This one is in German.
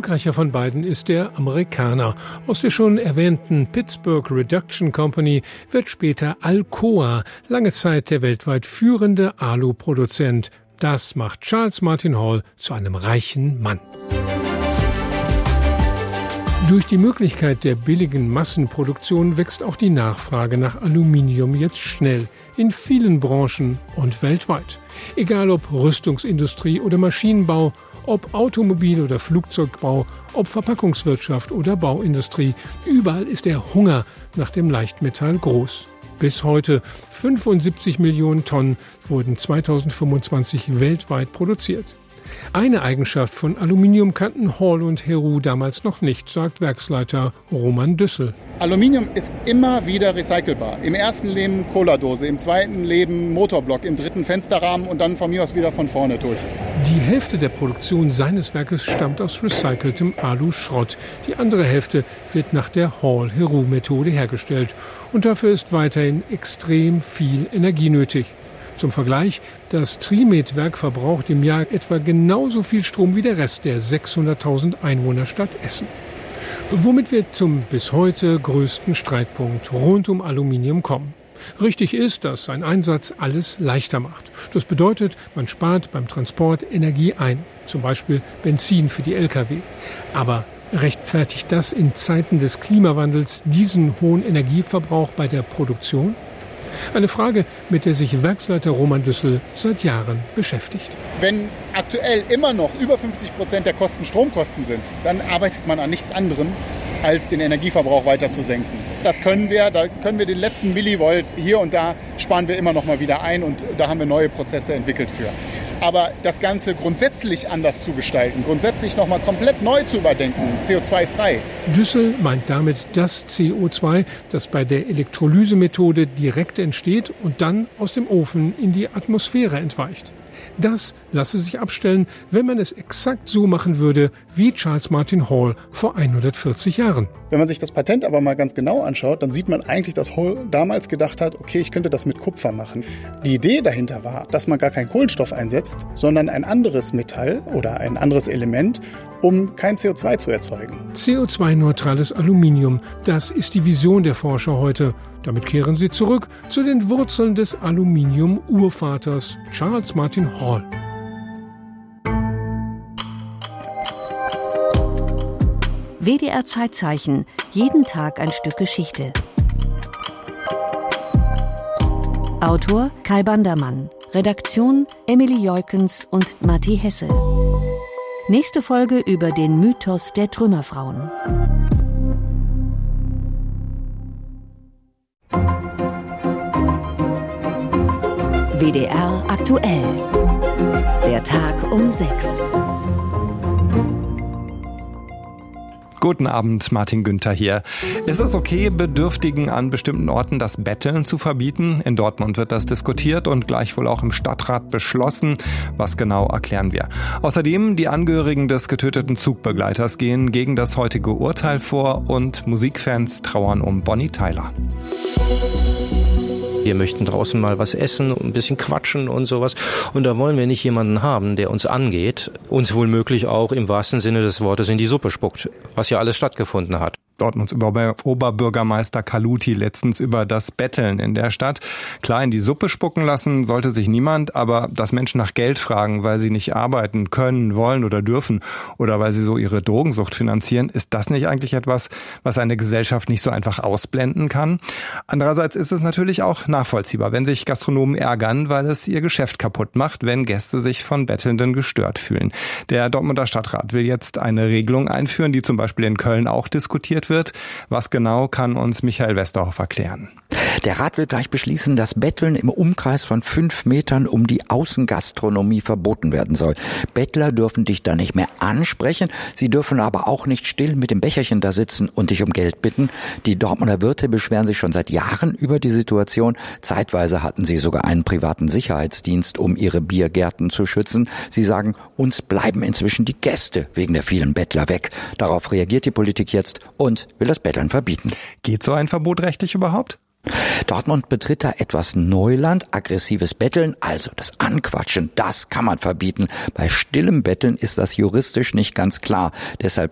erfolgreicher von beiden ist der Amerikaner. Aus der schon erwähnten Pittsburgh Reduction Company wird später Alcoa lange Zeit der weltweit führende Aluproduzent. Das macht Charles Martin Hall zu einem reichen Mann. Durch die Möglichkeit der billigen Massenproduktion wächst auch die Nachfrage nach Aluminium jetzt schnell, in vielen Branchen und weltweit. Egal ob Rüstungsindustrie oder Maschinenbau, ob Automobil- oder Flugzeugbau, ob Verpackungswirtschaft oder Bauindustrie, überall ist der Hunger nach dem Leichtmetall groß. Bis heute 75 Millionen Tonnen wurden 2025 weltweit produziert. Eine Eigenschaft von Aluminium kannten Hall und Heroux damals noch nicht, sagt Werksleiter Roman Düssel. Aluminium ist immer wieder recycelbar. Im ersten Leben Cola-Dose, im zweiten Leben Motorblock, im dritten Fensterrahmen und dann von mir aus wieder von vorne durch. Die Hälfte der Produktion seines Werkes stammt aus recyceltem Aluschrott. Die andere Hälfte wird nach der Hall-Heroux-Methode hergestellt. Und dafür ist weiterhin extrem viel Energie nötig. Zum Vergleich, das Trimet-Werk verbraucht im Jahr etwa genauso viel Strom wie der Rest der 600.000 Einwohnerstadt Essen. Womit wir zum bis heute größten Streitpunkt rund um Aluminium kommen. Richtig ist, dass sein Einsatz alles leichter macht. Das bedeutet, man spart beim Transport Energie ein, zum Beispiel Benzin für die Lkw. Aber rechtfertigt das in Zeiten des Klimawandels diesen hohen Energieverbrauch bei der Produktion? Eine Frage, mit der sich Werksleiter Roman Düssel seit Jahren beschäftigt. Wenn aktuell immer noch über 50% der Kosten Stromkosten sind, dann arbeitet man an nichts anderem, als den Energieverbrauch weiter zu senken. Das können wir, da können wir den letzten Millivolt hier und da sparen wir immer noch mal wieder ein und da haben wir neue Prozesse entwickelt für. Aber das Ganze grundsätzlich anders zu gestalten, grundsätzlich noch mal komplett neu zu überdenken, CO2-frei. Düssel meint damit das CO2, das bei der Elektrolysemethode direkt entsteht und dann aus dem Ofen in die Atmosphäre entweicht. Das lasse sich abstellen, wenn man es exakt so machen würde wie Charles Martin Hall vor 140 Jahren. Wenn man sich das Patent aber mal ganz genau anschaut, dann sieht man eigentlich, dass Hall damals gedacht hat, okay, ich könnte das mit Kupfer machen. Die Idee dahinter war, dass man gar keinen Kohlenstoff einsetzt, sondern ein anderes Metall oder ein anderes Element, um kein CO2 zu erzeugen. CO2-neutrales Aluminium, das ist die Vision der Forscher heute. Damit kehren sie zurück zu den Wurzeln des Aluminium-Urvaters Charles Martin Hall. WDR Zeitzeichen. Jeden Tag ein Stück Geschichte. Autor Kai Bandermann. Redaktion Emily Joikens und Matti Hesse. Nächste Folge über den Mythos der Trümmerfrauen. WDR aktuell. Der Tag um 6. Guten Abend, Martin Günther hier. Ist es okay, Bedürftigen an bestimmten Orten das Betteln zu verbieten? In Dortmund wird das diskutiert und gleichwohl auch im Stadtrat beschlossen. Was genau, erklären wir. Außerdem, die Angehörigen des getöteten Zugbegleiters gehen gegen das heutige Urteil vor und Musikfans trauern um Bonnie Tyler. Wir möchten draußen mal was essen, ein bisschen quatschen und sowas. Und da wollen wir nicht jemanden haben, der uns angeht, uns womöglich auch im wahrsten Sinne des Wortes in die Suppe spuckt, was ja alles stattgefunden hat. Dortmunds Oberbürgermeister Kaluti letztens über das Betteln in der Stadt. Klar, in die Suppe spucken lassen sollte sich niemand, aber dass Menschen nach Geld fragen, weil sie nicht arbeiten können, wollen oder dürfen oder weil sie so ihre Drogensucht finanzieren, ist das nicht eigentlich etwas, was eine Gesellschaft nicht so einfach ausblenden kann? Andererseits ist es natürlich auch nachvollziehbar, wenn sich Gastronomen ärgern, weil es ihr Geschäft kaputt macht, wenn Gäste sich von Bettelnden gestört fühlen. Der Dortmunder Stadtrat will jetzt eine Regelung einführen, die zum Beispiel in Köln auch diskutiert wird. Was genau, kann uns Michael Westerhoff erklären. Der Rat will gleich beschließen, dass Betteln im Umkreis von 5 Metern um die Außengastronomie verboten werden soll. Bettler dürfen dich da nicht mehr ansprechen, sie dürfen aber auch nicht still mit dem Becherchen da sitzen und dich um Geld bitten. Die Dortmunder Wirte beschweren sich schon seit Jahren über die Situation. Zeitweise hatten sie sogar einen privaten Sicherheitsdienst, um ihre Biergärten zu schützen. Sie sagen, uns bleiben inzwischen die Gäste wegen der vielen Bettler weg. Darauf reagiert die Politik jetzt und will das Betteln verbieten. Geht so ein Verbot rechtlich überhaupt? Dortmund betritt da etwas Neuland, aggressives Betteln, also das Anquatschen, das kann man verbieten. Bei stillem Betteln ist das juristisch nicht ganz klar. Deshalb